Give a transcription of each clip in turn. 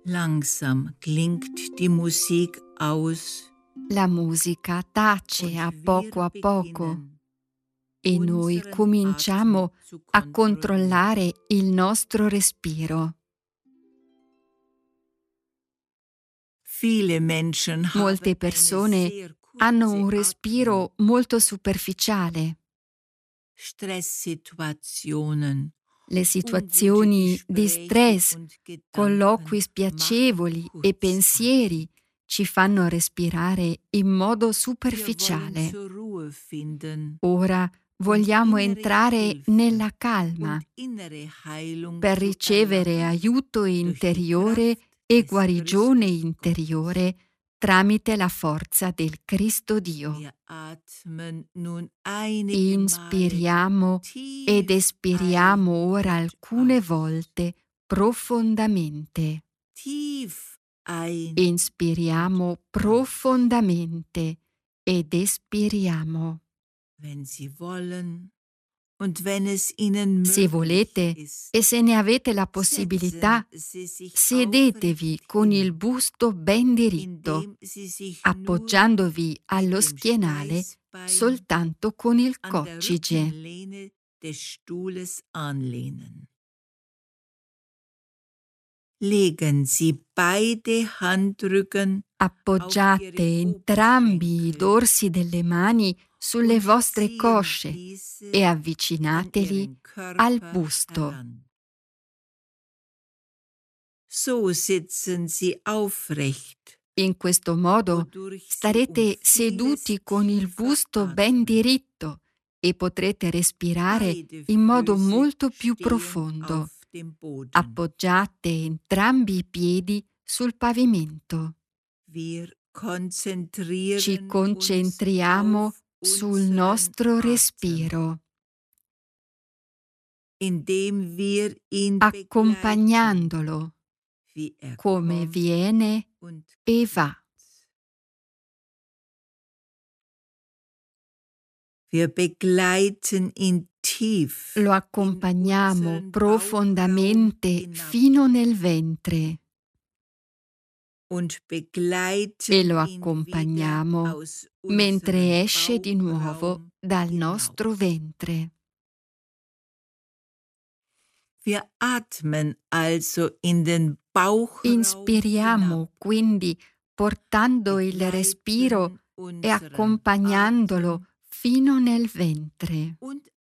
Langsam klingt die Musik aus. La musica tace a poco e noi cominciamo a controllare il nostro respiro. Molte persone hanno un respiro molto superficiale. Le situazioni di stress, colloqui spiacevoli e pensieri ci fanno respirare in modo superficiale. Ora vogliamo entrare nella calma per ricevere aiuto interiore e guarigione interiore tramite la forza del Cristo Dio. Inspiriamo ed espiriamo ora alcune volte profondamente. Inspiriamo profondamente ed espiriamo. Se volete e se ne avete la possibilità, sedetevi con il busto ben diritto, appoggiandovi allo schienale soltanto con il coccige. Appoggiate entrambi i dorsi delle mani sulle vostre cosce e avvicinateli al busto. In questo modo starete seduti con il busto ben diritto e potrete respirare in modo molto più profondo. Appoggiate entrambi i piedi sul pavimento. Ci concentriamo sul nostro respiro, accompagnandolo come viene e va. Lo accompagniamo profondamente fino nel ventre e lo accompagniamo mentre esce di nuovo dal nostro ventre. Inspiriamo quindi portando il respiro e accompagnandolo fino nel ventre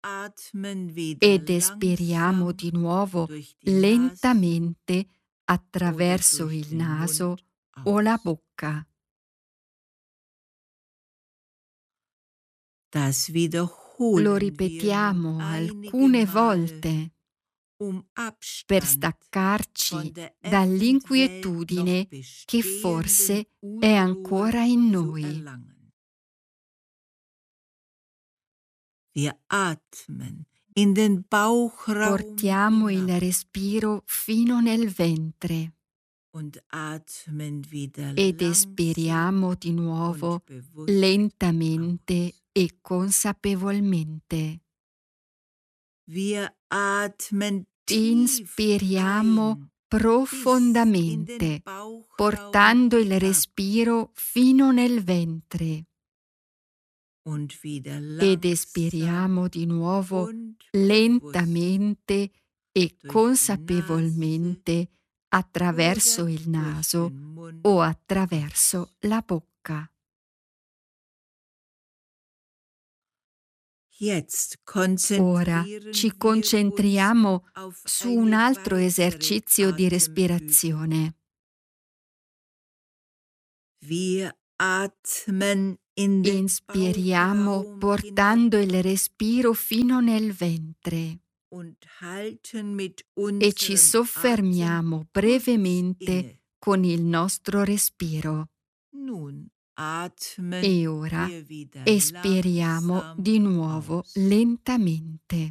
ed espiriamo di nuovo lentamente attraverso il naso o la bocca. Lo ripetiamo alcune volte per staccarci dall'inquietudine che forse è ancora in noi. Portiamo il respiro fino nel ventre ed espiriamo di nuovo lentamente e consapevolmente. Inspiriamo profondamente, portando il respiro fino nel ventre ed espiriamo di nuovo lentamente e consapevolmente attraverso il naso o attraverso la bocca. Ora ci concentriamo su un altro esercizio di respirazione. Inspiriamo portando il respiro fino nel ventre e ci soffermiamo brevemente con il nostro respiro. E ora espiriamo di nuovo lentamente.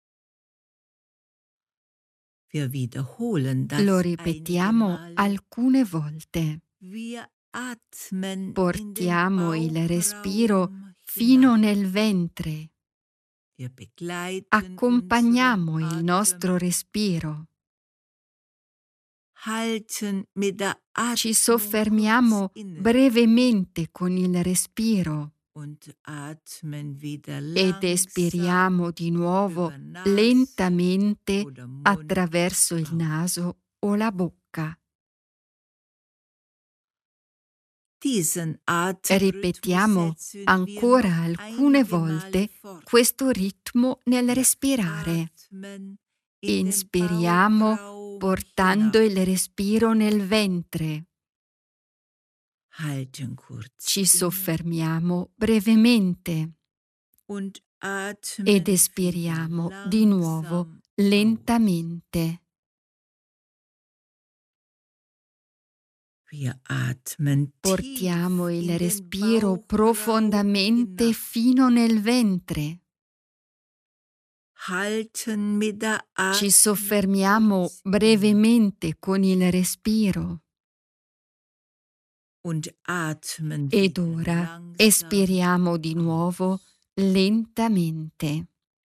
Lo ripetiamo alcune volte. Portiamo il respiro fino nel ventre. Accompagniamo il nostro respiro. Ci soffermiamo brevemente con il respiro ed espiriamo di nuovo lentamente attraverso il naso o la bocca. Ripetiamo ancora alcune volte questo ritmo nel respirare. Inspiriamo portando il respiro nel ventre. Ci soffermiamo brevemente ed espiriamo di nuovo lentamente. Portiamo il respiro profondamente fino nel ventre. Ci soffermiamo brevemente con il respiro. Ed ora espiriamo di nuovo lentamente.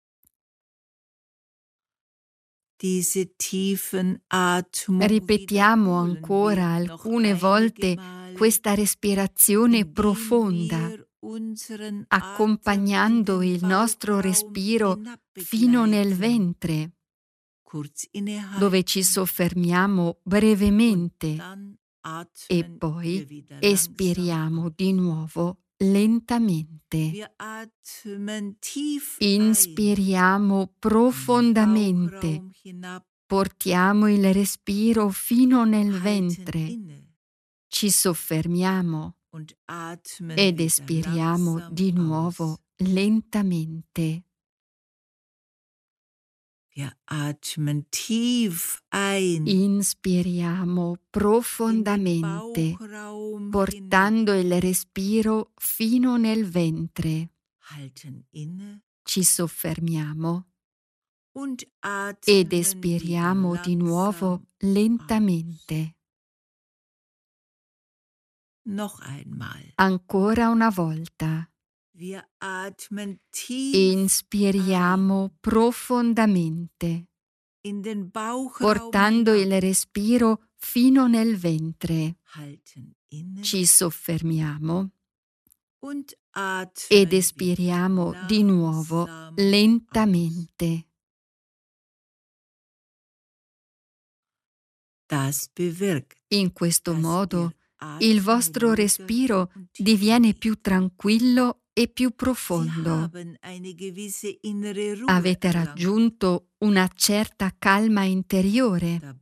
Ripetiamo ancora alcune volte questa respirazione profonda, accompagnando il nostro respiro fino nel ventre, dove ci soffermiamo brevemente e poi espiriamo di nuovo lentamente. Inspiriamo profondamente, portiamo il respiro fino nel ventre, ci soffermiamo ed espiriamo di nuovo lentamente. Inspiriamo profondamente, portando il respiro fino nel ventre. Ci soffermiamo ed espiriamo di nuovo lentamente. Ancora una volta. Inspiriamo profondamente, portando il respiro fino nel ventre. Ci soffermiamo ed espiriamo di nuovo lentamente. In questo modo il vostro respiro diviene più tranquillo e più profondo. Avete raggiunto una certa calma interiore.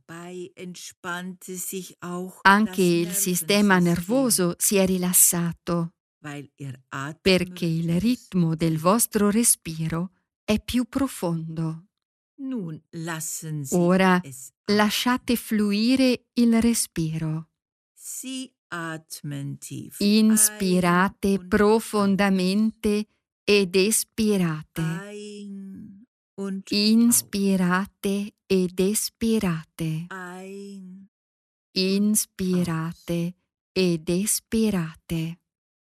Anche il sistema nervoso si è rilassato, perché il ritmo del vostro respiro è più profondo. Ora lasciate fluire il respiro. Inspirate profondamente ed espirate. Inspirate ed espirate. Inspirate ed espirate.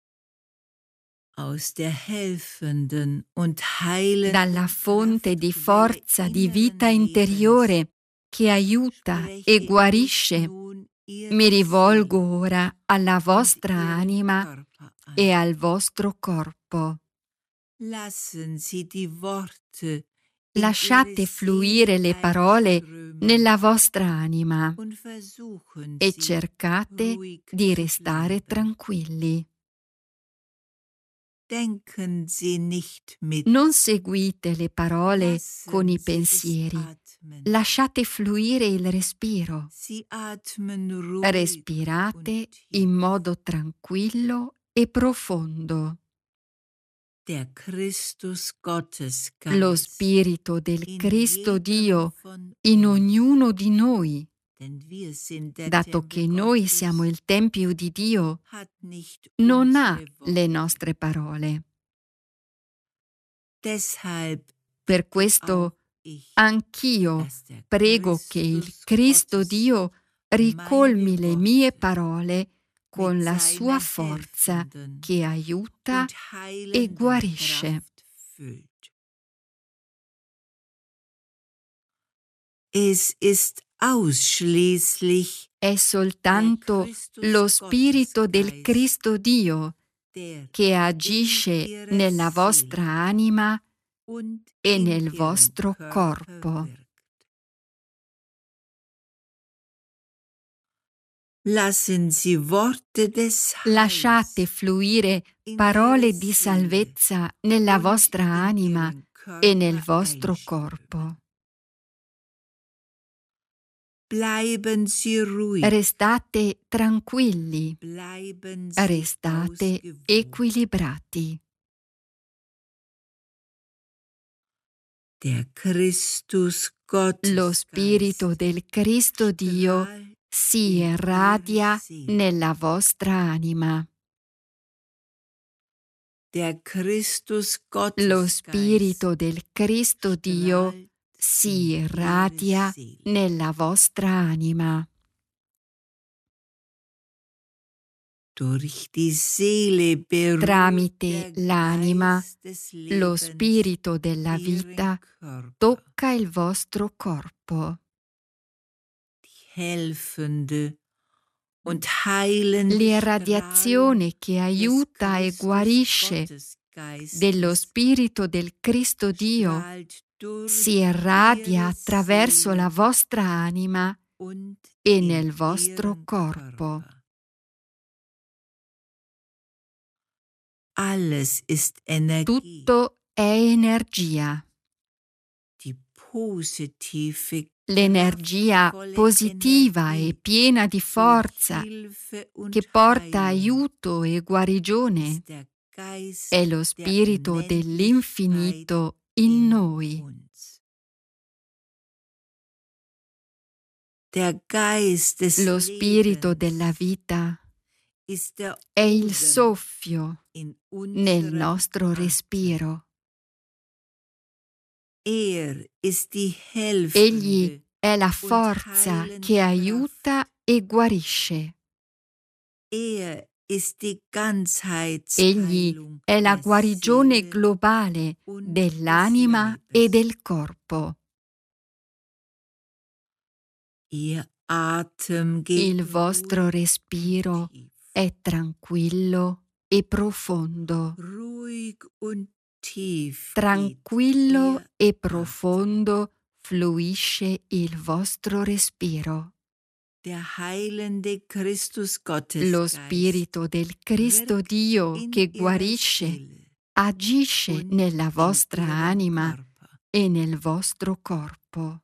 Dalla fonte di forza di vita interiore che aiuta e guarisce, mi rivolgo ora alla vostra anima e al vostro corpo. Lasciate fluire le parole nella vostra anima e cercate di restare tranquilli. Non seguite le parole con i pensieri. Lasciate fluire il respiro. Respirate in modo tranquillo e profondo. Lo Spirito del Cristo Dio in ognuno di noi, dato che noi siamo il Tempio di Dio, non ha le nostre parole. Per questo anch'io prego che il Cristo Dio ricolmi le mie parole con la sua forza che aiuta e guarisce. ausschließlich è soltanto lo Spirito del Cristo Dio che agisce nella vostra anima e nel vostro corpo. Lasciate fluire parole di salvezza nella vostra anima e nel vostro corpo. Restate tranquilli, restate equilibrati. Lo Spirito del Cristo Dio si irradia nella vostra anima. Lo Spirito del Cristo Dio si irradia nella vostra anima. Tramite l'anima, lo Spirito della vita tocca il vostro corpo. L'irradiazione che aiuta e guarisce dello Spirito del Cristo Dio si irradia attraverso la vostra anima e nel vostro corpo. Tutto è energia. L'energia positiva e piena di forza che porta aiuto e guarigione è lo Spirito dell'infinito in noi. Lo Spirito della vita è il soffio nel nostro respiro. Egli è la forza che aiuta e guarisce. Egli è la guarigione globale dell'anima e del corpo. Il vostro respiro è tranquillo e profondo. Tranquillo e profondo fluisce il vostro respiro. Lo Spirito del Cristo Dio che guarisce agisce nella vostra anima e nel vostro corpo.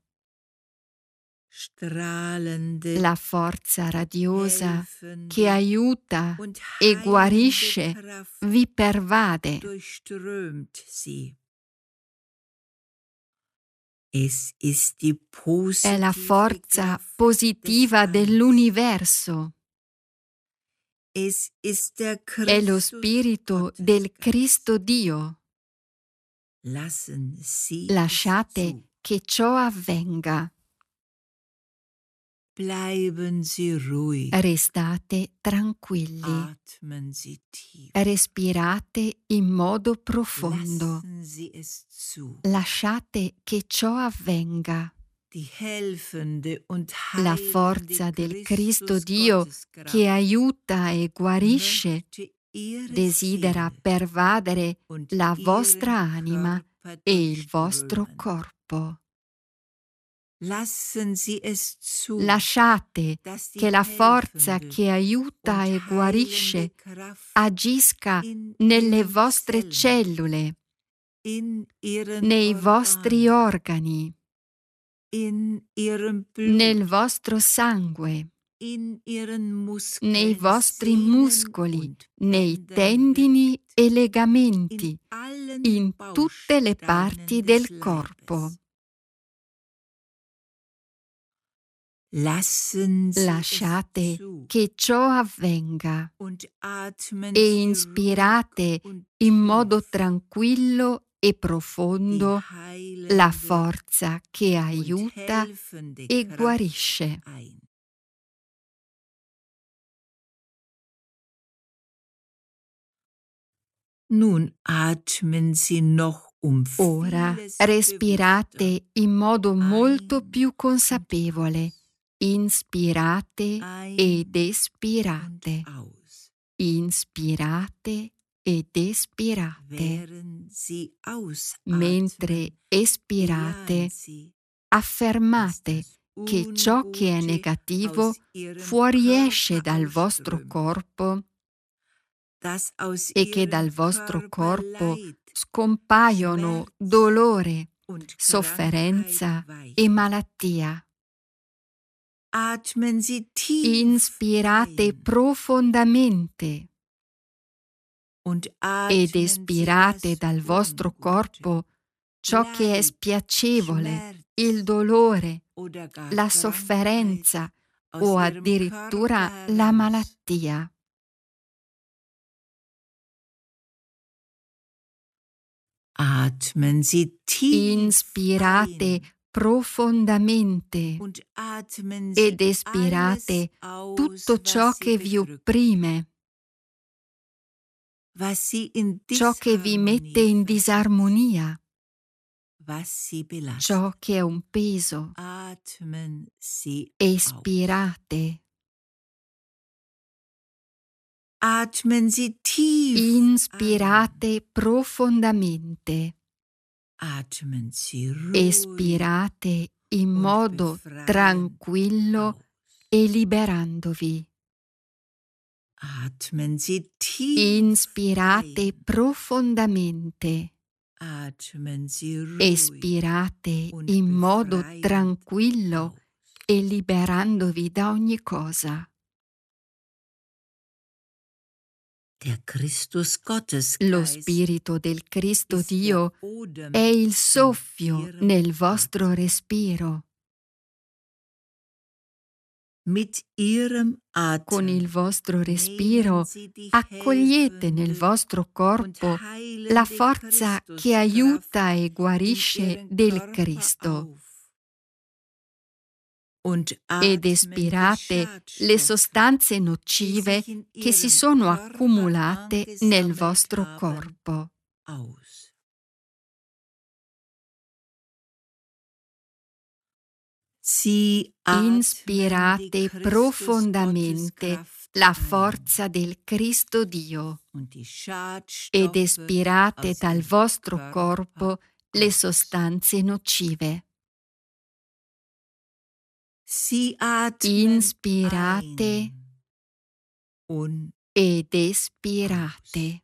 La forza radiosa che aiuta e guarisce vi pervade. È la forza positiva dell'universo. È lo Spirito del Cristo Dio. Lasciate che ciò avvenga. Restate tranquilli. Respirate in modo profondo. Lasciate che ciò avvenga. La forza del Cristo Dio che aiuta e guarisce desidera pervadere la vostra anima e il vostro corpo. Lasciate che la forza che aiuta e guarisce agisca nelle vostre cellule, nei vostri organi, nel vostro sangue, nei vostri muscoli, nei tendini e legamenti, in tutte le parti del corpo. Lasciate che ciò avvenga e inspirate in modo tranquillo e profondo la forza che aiuta e guarisce. Ora respirate in modo molto più consapevole Inspirate ed espirate. Inspirate ed espirate. Mentre espirate, affermate che ciò che è negativo fuoriesce dal vostro corpo e che dal vostro corpo scompaiono dolore, sofferenza e malattia. Inspirate profondamente ed espirate dal vostro corpo ciò che è spiacevole, il dolore, la sofferenza o addirittura la malattia. Inspirate profondamente ed espirate tutto ciò che vi opprime, ciò che vi mette in disarmonia, ciò che è un peso. Espirate. Inspirate profondamente. Espirate in modo tranquillo e liberandovi. Inspirate profondamente. Espirate in modo tranquillo e liberandovi da ogni cosa. Lo Spirito del Cristo Dio è il soffio nel vostro respiro. Con il vostro respiro accogliete nel vostro corpo la forza che aiuta e guarisce del Cristo. Ed espirate le sostanze nocive che si sono accumulate nel vostro corpo. Inspirate profondamente la forza del Cristo Dio ed espirate dal vostro corpo le sostanze nocive. Inspirate ed espirate.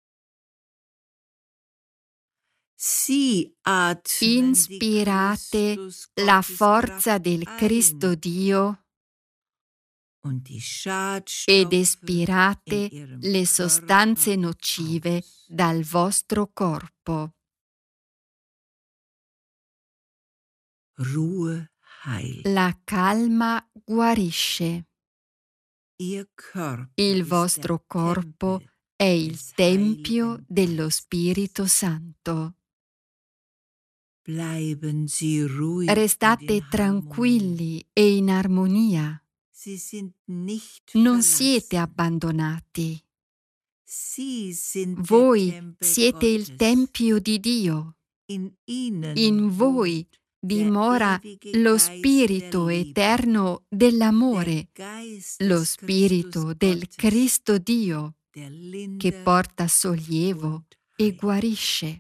Inspirate la forza del Cristo Dio ed espirate le sostanze nocive dal vostro corpo. La calma guarisce. Il vostro corpo è il Tempio dello Spirito Santo. Restate tranquilli e in armonia. Non siete abbandonati. Voi siete il Tempio di Dio. In voi dimora lo Spirito eterno dell'amore, lo Spirito del Cristo Dio, che porta sollievo e guarisce.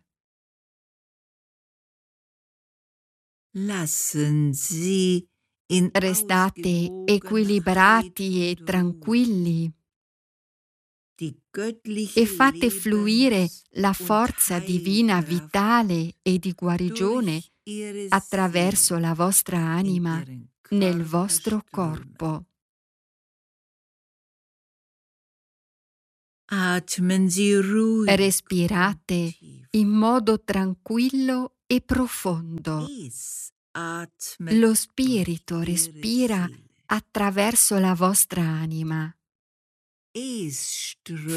Restate equilibrati e tranquilli e fate fluire la forza divina vitale e di guarigione attraverso la vostra anima nel vostro corpo. Respirate in modo tranquillo e profondo. Lo Spirito respira attraverso la vostra anima.